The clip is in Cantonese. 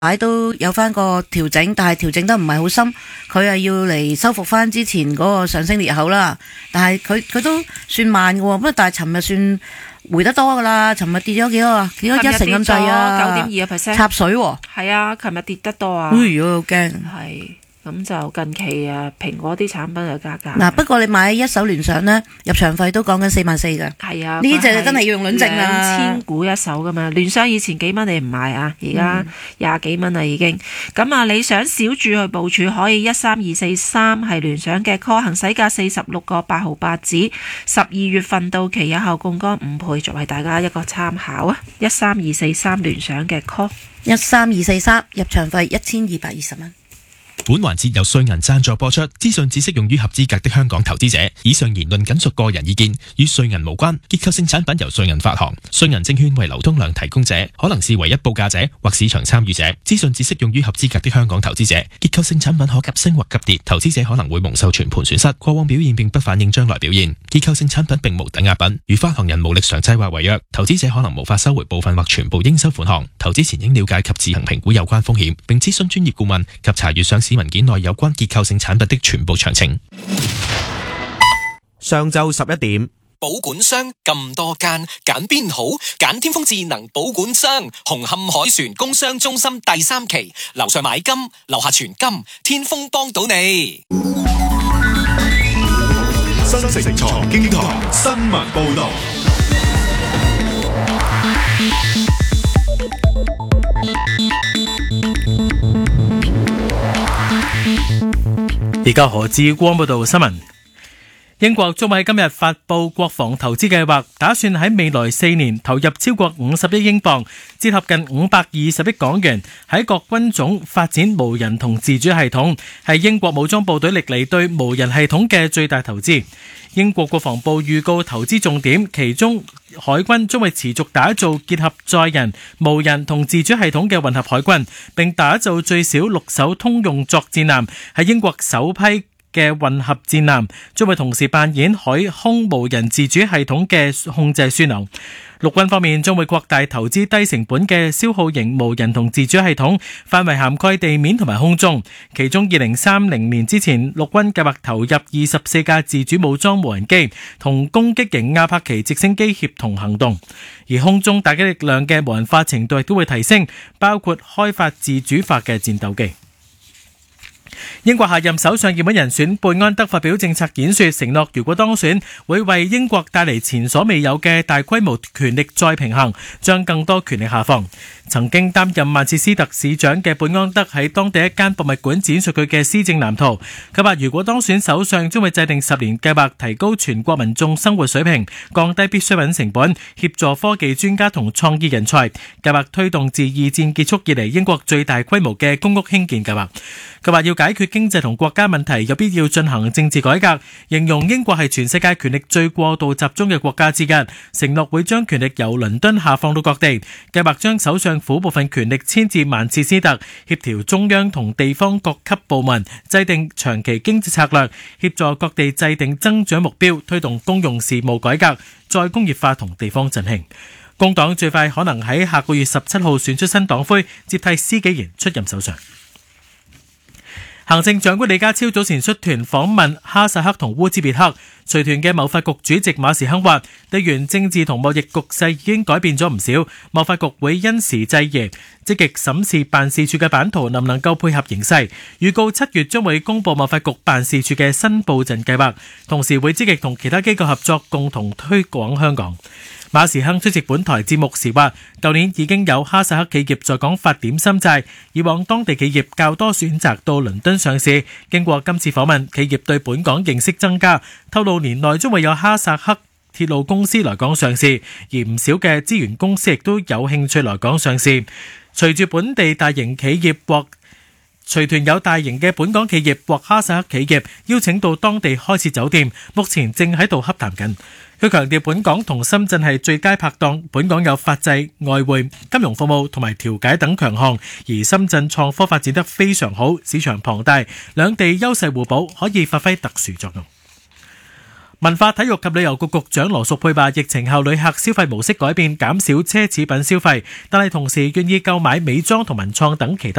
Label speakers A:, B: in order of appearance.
A: 擺都有翻個調整，但係調整得唔係好深，佢係要嚟修復翻之前嗰個上升裂口啦。但係佢都算慢嘅喎，不過但係尋日算回得多噶啦。尋日跌咗幾多啊？跌咗1成咁滯啊！9.2%插水喎。
B: 係啊，尋日跌得多啊。
A: 哎呀，好驚。
B: 係。咁就近期蘋果啲產品嘅價格。
A: 嗱，不過你買一手聯想呢，入場費都講緊44000嘅。
B: 係啊，
A: 呢隻真係要用卵證啦。
B: 2000股一手噶嘛，聯想以前幾蚊你唔買啊，而家20幾蚊啦已經。咁啊，你想小注去部署可以13243係聯想嘅 call， 行使價46個8毫8子，12月份到期有效槓桿5倍，作為大家一個參考啊。13243聯想嘅 call，
A: 13243入場費1220蚊。
C: 本環節由瑞銀贊助播出，資訊只適用於合資格的香港投資者。以上言論僅屬個人意見，與瑞銀無關。結構性產品由瑞銀發行，瑞銀證券為流通量提供者，可能是唯一報價者或市場參與者。資訊只適用於合資格的香港投資者。結構性產品可急升或急跌，投資者可能會蒙受全盤損失。過往表現並不反映將來表現。結構性產品並無抵押品，如發行人無力償債或違約，投資者可能無法收回部分或全部應收款項。投資前應了解及自行評估有關風險，並諮詢專業顧問及查閱上市文件內有關結構性產品的全部詳情。
D: 上晝11點，
E: 保管商咁多間，揀邊好？揀天風智能保管商，紅磡海船工商中心第3期，樓上買金，樓下存金，天風幫到你。
F: 新城財經台新聞報道。
G: 而家何志光報道新聞。英國將會喺今日發布國防投資計劃，打算喺未來4年投入超過50億英鎊，折合近520億港元，喺各軍種發展無人同自主系統，係英國武裝部隊歷嚟對無人系統嘅最大投資。英國國防部預告投資重點，其中海軍將會持續打造結合載人、無人同自主系統嘅混合海軍，並打造最少6艘通用作戰艦，係英國首批嘅混合戰艦，將會同時扮演海空無人自主系統嘅控制樞紐。陸軍方面將會擴大投資低成本嘅消耗型無人同自主系統，範圍涵蓋地面同埋空中。其中2030年之前，陸軍計劃投入24架自主武裝無人機同攻擊型亞帕奇直升機協同行動。而空中打擊力量嘅無人化程度亦都會提升，包括開發自主化嘅戰鬥機。英國下任首相熱門人選貝安德發表政策演說，承諾如果當選，會為英國帶嚟前所未有嘅大規模權力再平衡，將更多權力下放。曾經擔任曼徹斯特市長嘅貝安德喺當地一間博物館展述佢嘅施政藍圖。佢話如果當選首相，將會制定10年計劃，提高全國民眾生活水平，降低必需品成本，協助科技專家同創意人才。計劃推動自2戰結束以嚟英國最大規模嘅公屋興建計劃。佢話要解決經濟同國家問題，有必要進行政治改革，形容英國係全世界權力最過度集中嘅國家之一，承諾會將權力由倫敦下放到各地，計劃將首相府部分權力遷至曼徹斯特，協調中央同地方各級部門，制定長期經濟策略，協助各地制定增長目標，推動公用事務改革、再工業化同地方振興。工黨最快可能喺下個月17號選出新黨魁，接替施紀賢出任首相。行政長官李家超早前率團訪問哈薩克同烏茲別克，隨團嘅貿發局主席馬時亨話，地緣政治同貿易局勢已經改變咗唔少，貿發局會因時制宜，積極審視辦事處嘅版圖能唔能夠配合形勢，預告7月將會公布貿發局辦事處嘅新佈陣計劃，同時會積極同其他機構合作，共同推廣香港。馬時亨出席本台節目時話，舊年已經有哈薩克企業在港發點心債，以往當地企業較多選擇到倫敦上市。經過今次訪問，企業對本港認識增加，透露年內將會有哈薩克鐵路公司來港上市，而唔少嘅資源公司亦都有興趣來港上市。隨住本地大型企業或隨團有大型嘅本港企業或哈薩克企業邀請到當地開設酒店，目前正喺度洽談緊。佢強調本港同深圳係最佳拍檔，本港有法制、外匯、金融服務同埋調解等強項，而深圳創科發展得非常好，市場龐大，兩地優勢互補，可以發揮特殊作用。文化體育及旅遊局局長羅淑佩話，疫情後旅客消費模式改變，減少奢侈品消費，但係同時願意購買美妝同文創等其他